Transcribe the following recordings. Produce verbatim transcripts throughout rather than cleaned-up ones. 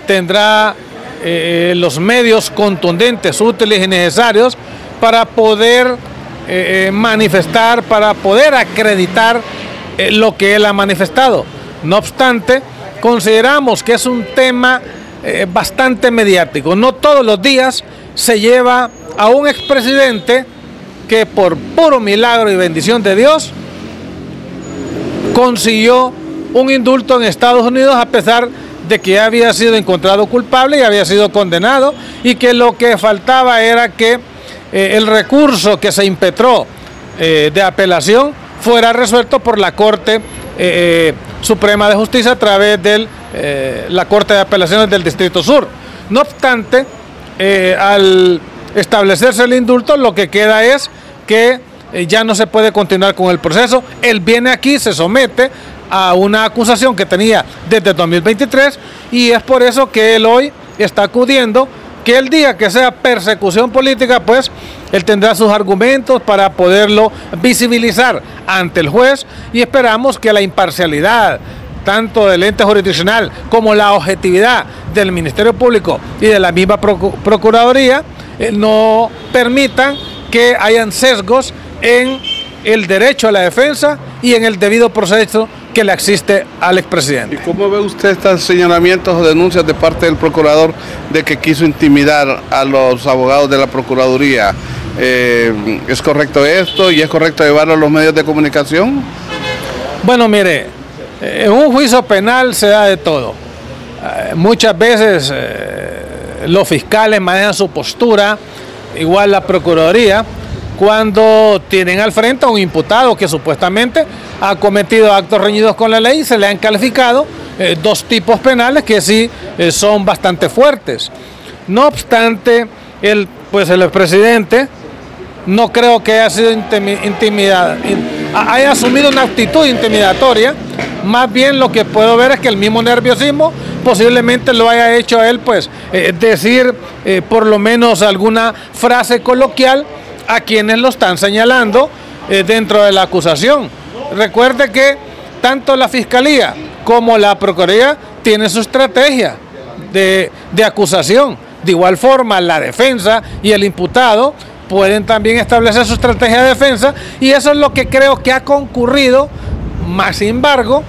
tendrá eh, los medios contundentes, útiles y necesarios para poder eh, manifestar, para poder acreditar eh, lo que él ha manifestado. No obstante, consideramos que es un tema eh, bastante mediático. No todos los días se lleva a un expresidente que por puro milagro y bendición de Dios consiguió un indulto en Estados Unidos, a pesar de que ya había sido encontrado culpable y había sido condenado, y que lo que faltaba era que eh, el recurso que se impetró eh, de apelación fuera resuelto por la Corte eh, Suprema de Justicia a través de eh, la Corte de Apelaciones del Distrito Sur. No obstante, eh, al establecerse el indulto, lo que queda es que eh, ya no se puede continuar con el proceso. Él viene aquí, se somete a una acusación que tenía desde dos mil veintitrés, y es por eso que él hoy está acudiendo, que el día que sea persecución política, pues él tendrá sus argumentos para poderlo visibilizar ante el juez, y esperamos que la imparcialidad tanto del ente jurisdiccional como la objetividad del Ministerio Público y de la misma Procuraduría eh, no permitan que hayan sesgos en el derecho a la defensa y en el debido proceso que le existe al expresidente. ¿Y cómo ve usted estos señalamientos o denuncias de parte del procurador de que quiso intimidar a los abogados de la Procuraduría? Eh, ¿Es correcto esto y es correcto llevarlo a los medios de comunicación? Bueno, mire, en un juicio penal se da de todo. Eh, muchas veces eh, los fiscales manejan su postura, igual la Procuraduría, cuando tienen al frente a un imputado que supuestamente ha cometido actos reñidos con la ley, y se le han calificado eh, dos tipos penales que sí eh, son bastante fuertes. No obstante, el, pues el presidente no creo que haya sido intimidado, haya asumido una actitud intimidatoria. Más bien lo que puedo ver es que el mismo nerviosismo posiblemente lo haya hecho a él, pues eh, decir eh, por lo menos alguna frase coloquial a quienes lo están señalando eh, dentro de la acusación. Recuerde que tanto la Fiscalía como la Procuraduría tienen su estrategia de, de acusación. De igual forma, la defensa y el imputado pueden también establecer su estrategia de defensa, y eso es lo que creo que ha concurrido. Más sin embargo,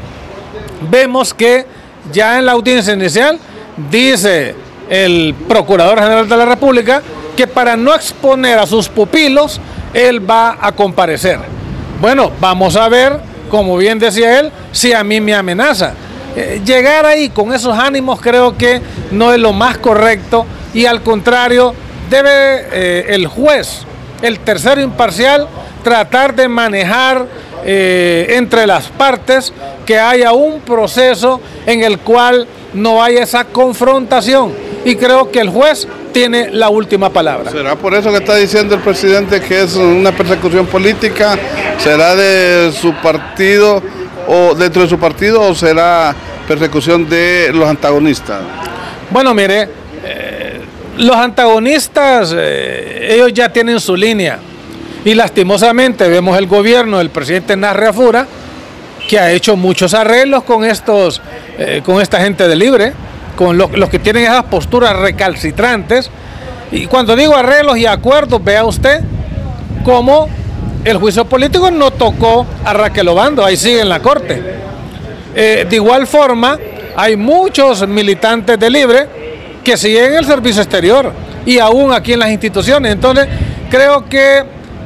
vemos que ya en la audiencia inicial dice el Procurador General de la República que para no exponer a sus pupilos, él va a comparecer. Bueno, vamos a ver, como bien decía él, si a mí me amenaza. Eh, llegar ahí con esos ánimos creo que no es lo más correcto, y al contrario, debe eh, el juez, el tercero imparcial, tratar de manejar eh, entre las partes que haya un proceso en el cual no haya esa confrontación, y creo que el juez tiene la última palabra. ¿Será por eso que está diciendo el presidente que es una persecución política? ¿Será de su partido o dentro de su partido, o será persecución de los antagonistas? Bueno, mire, eh, los antagonistas, eh, ellos ya tienen su línea, y lastimosamente vemos el gobierno del presidente Narrea Fura, que ha hecho muchos arreglos con estos, eh, con esta gente de Libre, con los, los que tienen esas posturas recalcitrantes. Y cuando digo arreglos y acuerdos, vea usted cómo el juicio político no tocó a Raquel Obando, ahí sigue en la corte. Eh, de igual forma, hay muchos militantes de Libre que siguen en el servicio exterior y aún aquí en las instituciones. Entonces, creo que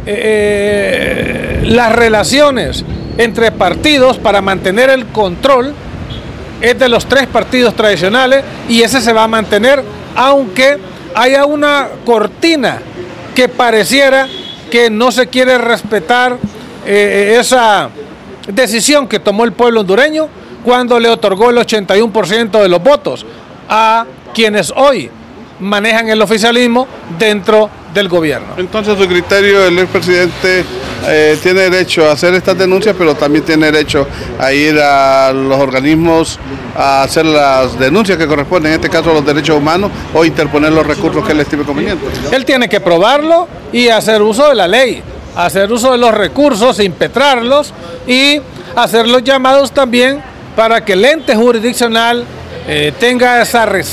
eh, las relaciones entre partidos para mantener el control es de los tres partidos tradicionales, y ese se va a mantener, aunque haya una cortina que pareciera que no se quiere respetar eh, esa decisión que tomó el pueblo hondureño cuando le otorgó el ochenta y uno por ciento de los votos a quienes hoy manejan el oficialismo dentro del gobierno. Entonces, su criterio, el expresidente eh, tiene derecho a hacer estas denuncias, pero también tiene derecho a ir a los organismos a hacer las denuncias que corresponden, en este caso a los derechos humanos, o interponer los recursos que él estime conveniente. Él tiene que probarlo y hacer uso de la ley, hacer uso de los recursos, impetrarlos y hacer los llamados también para que el ente jurisdiccional eh, tenga esa reserva